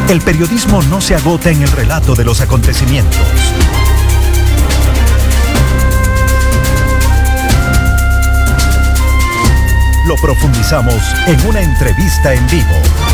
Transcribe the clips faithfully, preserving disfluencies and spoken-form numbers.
El periodismo no se agota en el relato de los acontecimientos. Lo profundizamos en una entrevista en vivo.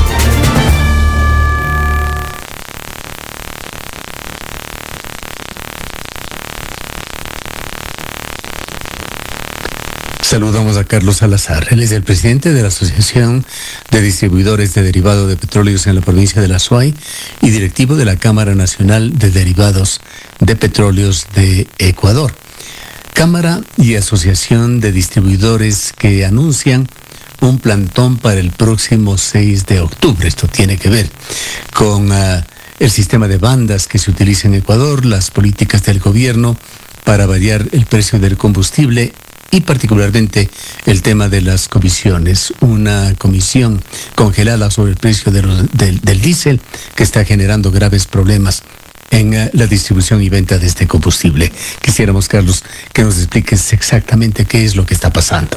Saludamos a Carlos Salazar. Él es el presidente de la Asociación de Distribuidores de Derivado de Petróleos en la provincia de La Suay y directivo de la Cámara Nacional de Derivados de Petróleos de Ecuador. Cámara y Asociación de Distribuidores que anuncian un plantón para el próximo seis de octubre. Esto tiene que ver con uh, el sistema de bandas que se utiliza en Ecuador, las políticas del gobierno para variar el precio del combustible y particularmente el tema de las comisiones. Una comisión congelada sobre el precio de los, del, del diésel que está generando graves problemas en uh, la distribución y venta de este combustible. Quisiéramos, Carlos, que nos expliques exactamente qué es lo que está pasando.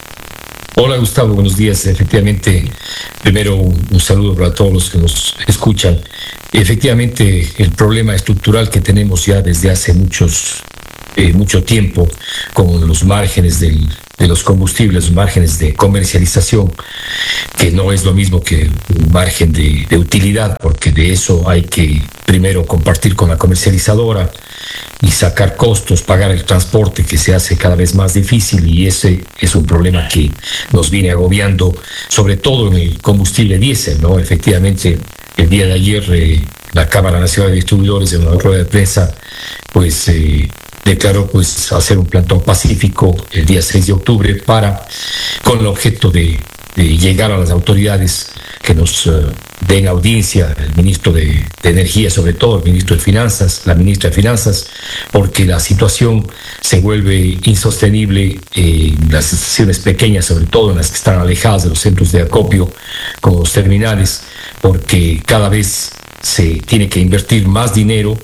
Hola Gustavo, buenos días. Efectivamente, primero un, un saludo para todos los que nos escuchan. Efectivamente, el problema estructural que tenemos ya desde hace muchos Eh, mucho tiempo con los márgenes del, de los combustibles, los márgenes de comercialización, que no es lo mismo que un margen de, de utilidad, porque de eso hay que primero compartir con la comercializadora y sacar costos, pagar el transporte, que se hace cada vez más difícil, y ese es un problema que nos viene agobiando, sobre todo en el combustible diésel, ¿no? Efectivamente, el día de ayer eh, la Cámara Nacional de Distribuidores, en una rueda de prensa, pues eh, declaró pues hacer un plantón pacífico el día seis de octubre para, con el objeto de, de llegar a las autoridades que nos uh, den audiencia, el ministro de, de Energía, sobre todo el ministro de Finanzas, la ministra de Finanzas, porque la situación se vuelve insostenible en las estaciones pequeñas, sobre todo en las que están alejadas de los centros de acopio, como los terminales, porque cada vez se tiene que invertir más dinero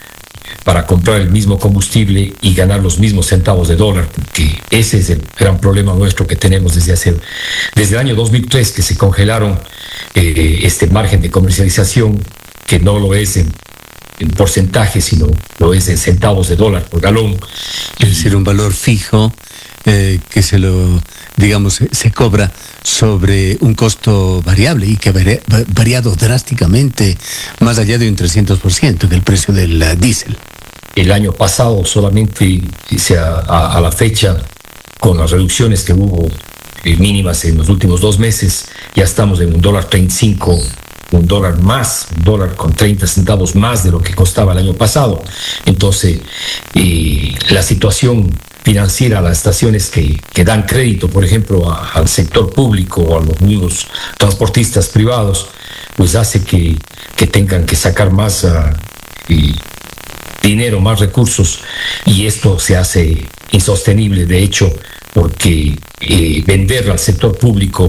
para comprar el mismo combustible y ganar los mismos centavos de dólar, porque ese es el gran problema nuestro que tenemos desde hace, desde el año dos mil tres, que se congelaron eh, este margen de comercialización, que no lo es en, en porcentaje, sino lo es en centavos de dólar por galón. Es decir, un valor fijo eh, que se lo, digamos, se cobra sobre un costo variable y que ha variado drásticamente, más allá de un trescientos por ciento del precio del uh, diésel. El año pasado solamente, a, a, a la fecha, con las reducciones que hubo eh, mínimas en los últimos dos meses, ya estamos en un dólar treinta y cinco, un dólar más, un dólar con treinta centavos más de lo que costaba el año pasado. Entonces, eh, la situación financiera a las estaciones que, que dan crédito, por ejemplo, a, al sector público o a los mismos transportistas privados, pues hace que, que tengan que sacar más uh, y dinero, más recursos, y esto se hace insostenible, de hecho, porque eh, vender al sector público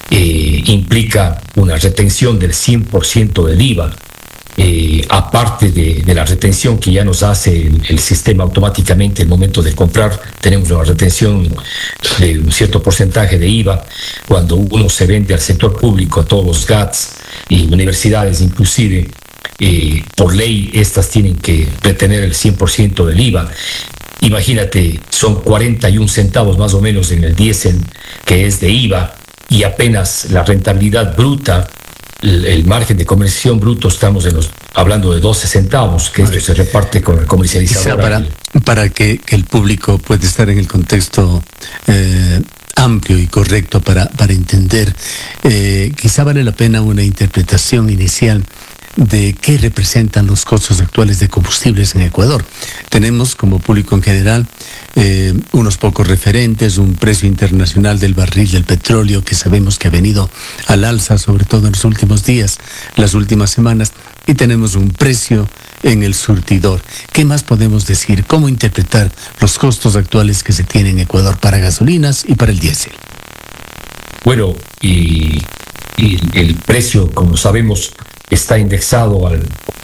eh, implica una retención del cien por ciento del I V A. Eh, aparte de, de la retención que ya nos hace el, el sistema automáticamente el momento de comprar, tenemos una retención de un cierto porcentaje de I V A cuando uno se vende al sector público, a todos los G A Ts y universidades inclusive. Eh, por ley estas tienen que retener el cien por ciento del I V A. Imagínate, son cuarenta y un centavos más o menos en el diésel que es de I V A, y apenas la rentabilidad bruta, el, el margen de comercialización bruto, estamos en los, hablando de doce centavos, que esto se reparte con el comercializador. Para, para que, que el público pueda estar en el contexto eh, amplio y correcto para, para entender, eh, quizá vale la pena una interpretación inicial de qué representan los costos actuales de combustibles en Ecuador. Tenemos como público en general eh, unos pocos referentes, un precio internacional del barril del petróleo que sabemos que ha venido al alza, sobre todo en los últimos días, las últimas semanas, y tenemos un precio en el surtidor. ¿Qué más podemos decir? ¿Cómo interpretar los costos actuales que se tienen en Ecuador para gasolinas y para el diésel? Bueno, y, y el precio, como sabemos, está indexado al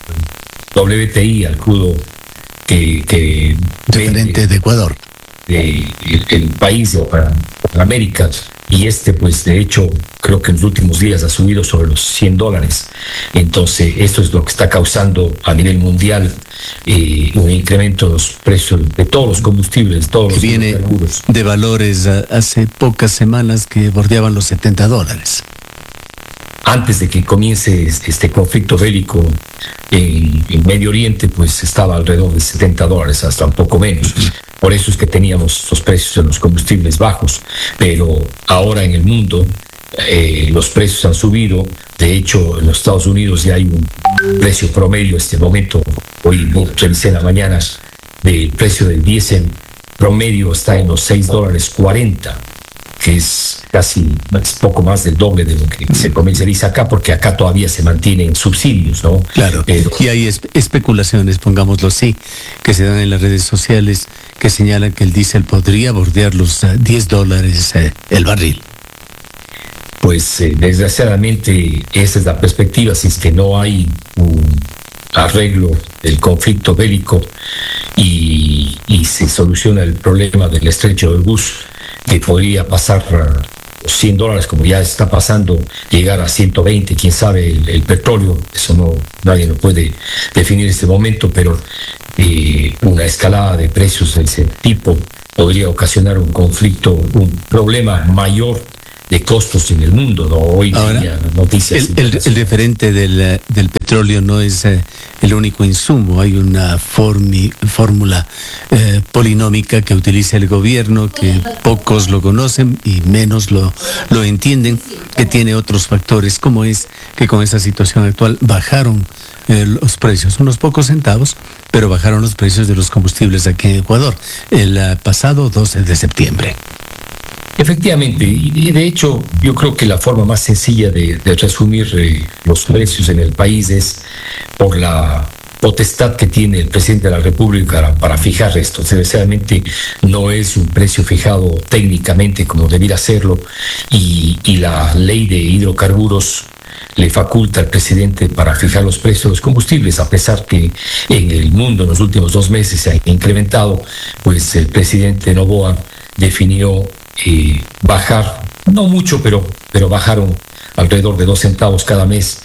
W T I, al crudo que, que referente de Ecuador, de, el, el país o para, para América, y este pues de hecho creo que en los últimos días ha subido sobre los cien dólares. Entonces esto es lo que está causando a nivel mundial eh, un incremento de los precios de todos los combustibles, todos que los viene hidrocarburos. De valores uh, hace pocas semanas que bordeaban los setenta dólares. Antes de que comience este conflicto bélico en, en Medio Oriente, pues estaba alrededor de setenta dólares, hasta un poco menos. Por eso es que teníamos los precios de los combustibles bajos. Pero ahora en el mundo eh, los precios han subido. De hecho, en los Estados Unidos ya hay un precio promedio, este momento, hoy revisé en la mañana, del precio del diésel promedio está en los seis dólares cuarenta, que es casi es poco más del doble de lo que se comercializa acá, porque acá todavía se mantienen subsidios, ¿no? Claro, Pero, y hay espe- especulaciones, pongámoslo así, que se dan en las redes sociales que señalan que el diésel podría bordear los uh, diez dólares uh, el barril. pues eh, desgraciadamente esa es la perspectiva, si es que no hay un arreglo del conflicto bélico y, y se soluciona el problema del estrecho de Hormuz, que podría pasar a cien dólares, como ya está pasando, llegar a ciento veinte, quién sabe, el, el petróleo, eso no, nadie lo puede definir en este momento, pero eh, una escalada de precios de ese tipo podría ocasionar un conflicto, un problema mayor de costos en el mundo, ¿no? Hoy Ahora, tenía noticias. El, el, el referente del, del petróleo no es eh, el único insumo. Hay una formi, fórmula eh, polinómica que utiliza el gobierno, que pocos lo conocen y menos lo, lo entienden, que tiene otros factores, como es que con esa situación actual bajaron eh, los precios, unos pocos centavos, pero bajaron los precios de los combustibles aquí en Ecuador el uh, pasado doce de septiembre. Efectivamente, y de hecho yo creo que la forma más sencilla de, de resumir eh, los precios en el país es por la potestad que tiene el presidente de la República para, para fijar esto. Desgraciadamente no es un precio fijado técnicamente como debiera serlo, y, y la ley de hidrocarburos le faculta al presidente para fijar los precios de los combustibles, a pesar que en el mundo en los últimos dos meses se ha incrementado. Pues el presidente Noboa definió eh, bajar, no mucho, pero, pero bajaron alrededor de dos centavos cada mes,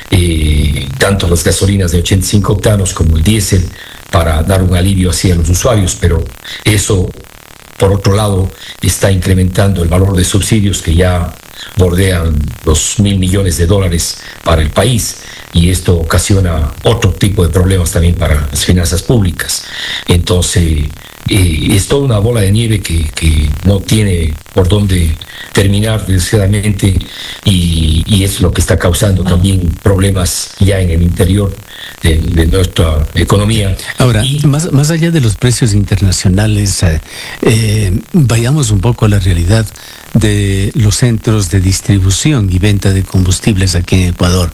eh, tanto las gasolinas de ochenta y cinco octanos como el diésel, para dar un alivio hacia los usuarios, pero eso, por otro lado, está incrementando el valor de subsidios que ya bordean los mil millones de dólares para el país, y esto ocasiona otro tipo de problemas también para las finanzas públicas. Entonces, eh, es toda una bola de nieve que, que no tiene por dónde terminar, desgraciadamente, y, y es lo que está causando también problemas ya en el interior de, de nuestra economía. Ahora, y, más, más allá de los precios internacionales, eh, eh, vayamos un poco a la realidad de los centros de distribución y venta de combustibles aquí en Ecuador.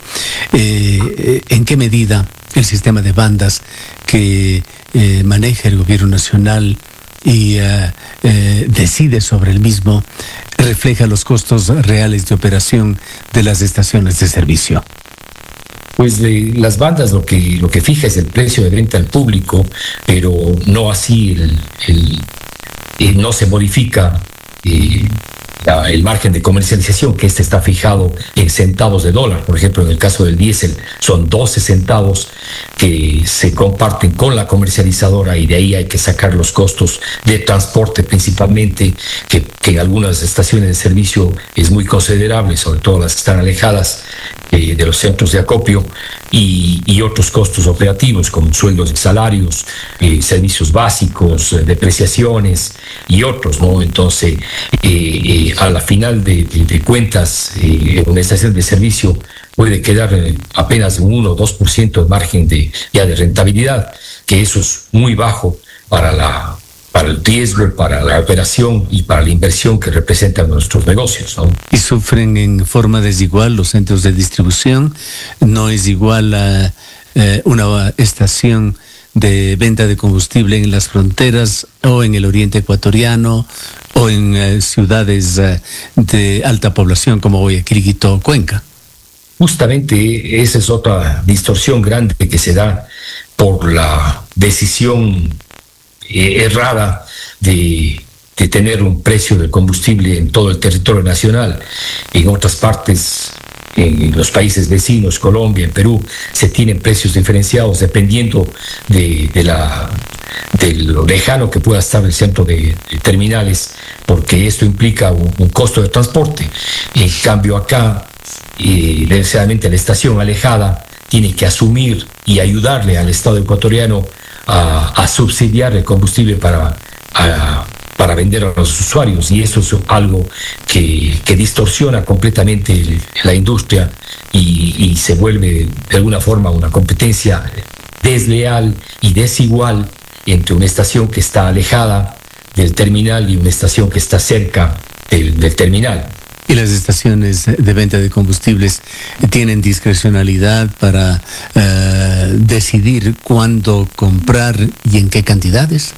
Eh, ¿En qué medida el sistema de bandas que eh, maneja el gobierno nacional y uh, eh, decide sobre el mismo refleja los costos reales de operación de las estaciones de servicio? Pues de las bandas lo que lo que fija es el precio de venta al público, pero no así el, el, el no se modifica eh, la, el margen de comercialización, que este está fijado en centavos de dólar. Por ejemplo, en el caso del diésel son doce centavos que se comparten con la comercializadora, y de ahí hay que sacar los costos de transporte principalmente, que, que en algunas estaciones de servicio es muy considerable, sobre todo las que están alejadas eh, de los centros de acopio, y, y otros costos operativos como sueldos y salarios, eh, servicios básicos, eh, depreciaciones y otros, ¿no? Entonces, eh, eh, a la final de, de, de cuentas, eh, una estación de servicio puede quedar eh, apenas un uno o dos por ciento de margen de, ya de rentabilidad, que eso es muy bajo para la para el riesgo, para la operación y para la inversión que representan nuestros negocios, ¿no? Y sufren en forma desigual los centros de distribución. No es igual a eh, una estación de venta de combustible en las fronteras o en el oriente ecuatoriano o en eh, ciudades eh, de alta población como Guayaquil, Quito o Cuenca. Justamente esa es otra distorsión grande que se da por la decisión eh, errada de, de tener un precio del combustible en todo el territorio nacional. En otras partes, en los países vecinos, Colombia, en Perú, se tienen precios diferenciados dependiendo de, de, la, de lo lejano que pueda estar el centro de, de terminales, porque esto implica un, un costo de transporte. En cambio acá, eh, desgraciadamente la estación alejada tiene que asumir y ayudarle al Estado ecuatoriano a, a subsidiar el combustible para... A, para vender a los usuarios, y eso es algo que, que distorsiona completamente la industria y, y se vuelve de alguna forma una competencia desleal y desigual entre una estación que está alejada del terminal y una estación que está cerca del, del terminal. ¿Y las estaciones de venta de combustibles tienen discrecionalidad para uh, decidir cuándo comprar y en qué cantidades?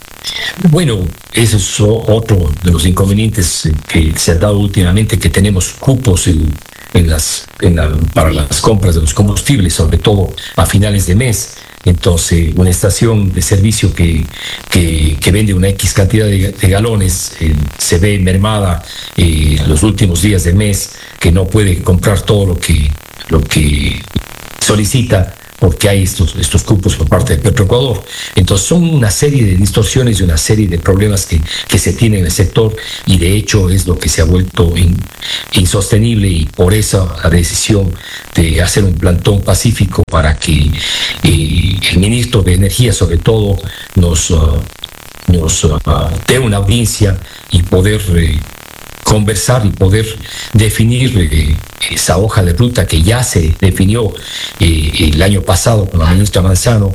Bueno, eso es otro de los inconvenientes que se han dado últimamente, que tenemos cupos en, en las, en la, para las compras de los combustibles, sobre todo a finales de mes. Entonces, una estación de servicio que, que, que vende una X cantidad de, de galones eh, se ve mermada eh, los últimos días del mes, que no puede comprar todo lo que, lo que solicita, porque hay estos, estos cupos por parte de Petroecuador. Entonces son una serie de distorsiones y una serie de problemas que, que se tienen en el sector, y de hecho es lo que se ha vuelto in, insostenible, y por eso la decisión de hacer un plantón pacífico para que eh, el ministro de Energía sobre todo nos, uh, nos uh, dé una audiencia y poder... Eh, conversar y poder definir eh, esa hoja de ruta que ya se definió eh, el año pasado con la ministra Manzano,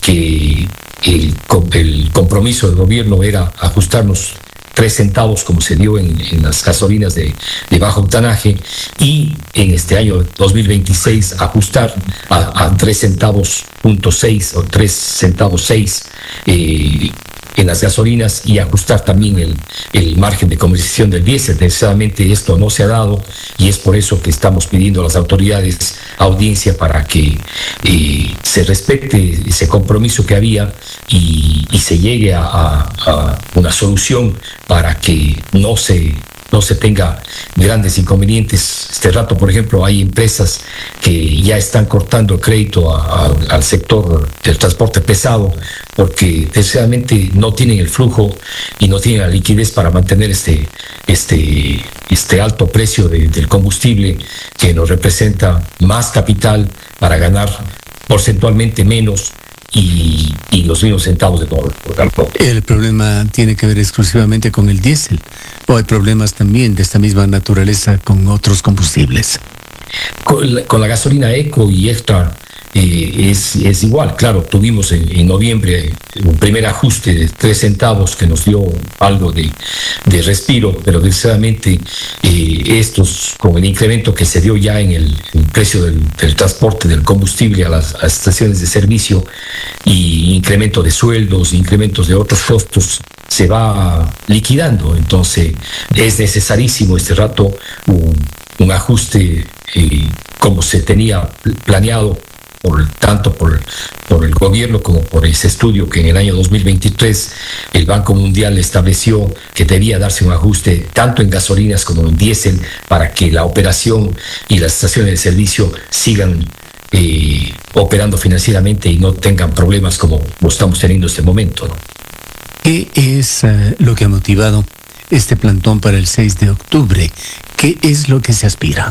que el, el compromiso del gobierno era ajustarnos tres centavos como se dio en, en las gasolinas de, de bajo octanaje, y en este año dos mil veintiséis ajustar a, a tres centavos punto seis o tres centavos seis eh, en las gasolinas, y ajustar también el, el margen de comercialización del diésel. Desgraciadamente esto no se ha dado, y es por eso que estamos pidiendo a las autoridades audiencia para que eh, se respete ese compromiso que había y, y se llegue a, a, a una solución para que no se... no se tenga grandes inconvenientes. Este rato, por ejemplo, hay empresas que ya están cortando el crédito a, a, al sector del transporte pesado, porque desgraciadamente no tienen el flujo y no tienen la liquidez para mantener este, este, este alto precio de, del combustible, que nos representa más capital para ganar porcentualmente menos y, y los mismos centavos de dólar. ¿El problema tiene que ver exclusivamente con el diésel, o hay problemas también de esta misma naturaleza con otros combustibles? Con la, con la gasolina eco y extra eh, es, es igual. Claro, tuvimos en, en noviembre un primer ajuste de tres centavos que nos dio algo de, de respiro, pero desgraciadamente eh, estos, con el incremento que se dio ya en el, el precio del, del transporte del combustible a las, a las estaciones de servicio, y incremento de sueldos, incrementos de otros costos, se va liquidando. Entonces es necesarísimo este rato un, un ajuste eh, como se tenía planeado, por, tanto por, por el gobierno como por ese estudio que en el año dos mil veintitrés el Banco Mundial estableció que debía darse un ajuste tanto en gasolinas como en diésel, para que la operación y las estaciones de servicio sigan eh, operando financieramente y no tengan problemas como lo estamos teniendo en este momento, ¿no? ¿Qué es uh, lo que ha motivado este plantón para el seis de octubre? ¿Qué es lo que se aspira?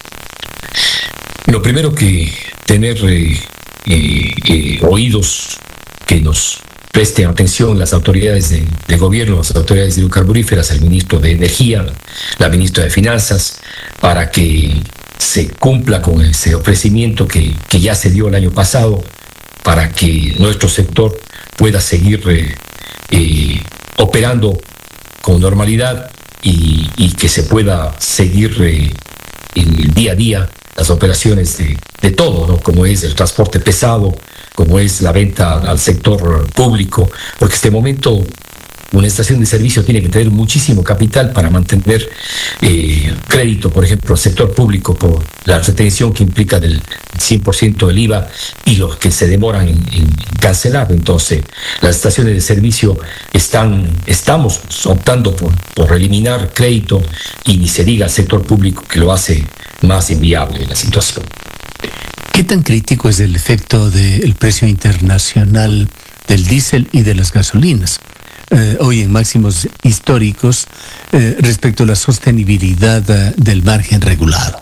Lo primero, que tener eh, eh, eh, oídos que nos presten atención las autoridades de, de gobierno, las autoridades hidrocarburíferas, el ministro de Energía, la ministra de Finanzas, para que se cumpla con ese ofrecimiento que, que ya se dio el año pasado, para que nuestro sector pueda seguir eh, eh, operando con normalidad y, y que se pueda seguir eh, en el día a día las operaciones de, de todo, ¿no? Como es el transporte pesado, como es la venta al sector público, porque este momento Una estación de servicio tiene que tener muchísimo capital para mantener eh, crédito, por ejemplo, al sector público por la retención que implica del cien por ciento del I V A y los que se demoran en, en cancelar. Entonces, las estaciones de servicio están, estamos optando por, por eliminar crédito y ni se diga al sector público que lo hace más inviable la situación. ¿Qué tan crítico es el efecto del precio internacional del diésel y de las gasolinas? Eh, hoy en máximos históricos eh, respecto a la sostenibilidad uh, del margen regulado.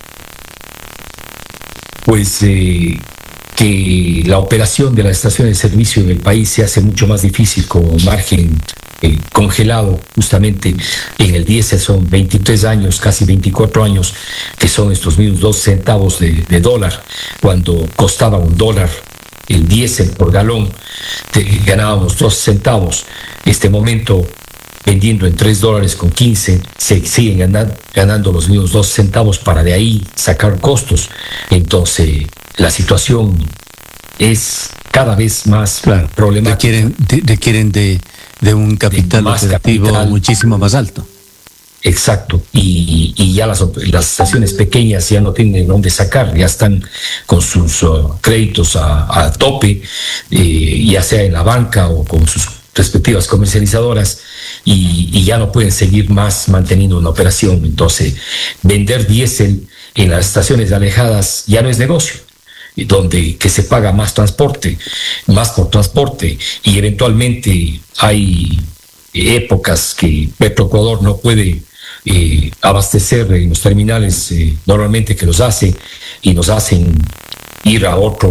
Pues eh, que la operación de las estaciones de servicio en el país se hace mucho más difícil con un margen eh, congelado. Justamente en el diésel son veintitrés años, casi veinticuatro años, que son estos mismos dos centavos de, de dólar. Cuando costaba un dólar el diésel por galón, te, ganábamos dos centavos. Este momento, vendiendo en tres dólares con quince, se siguen ganando, ganando los mismos dos centavos para de ahí sacar costos. Entonces, la situación es cada vez más claro, problemática. Requieren de, requieren de, de un capital de más operativo capital. muchísimo más alto. Exacto, y, y ya las, las estaciones pequeñas ya no tienen dónde sacar, ya están con sus uh, créditos a, a tope, eh, ya sea en la banca o con sus respectivas comercializadoras, y, y ya no pueden seguir más manteniendo una operación. Entonces, vender diésel en las estaciones alejadas ya no es negocio, donde que se paga más transporte, más por transporte, y eventualmente hay épocas que Petroecuador no puede eh, abastecer en los terminales eh, normalmente que los hace, y nos hacen ir a otro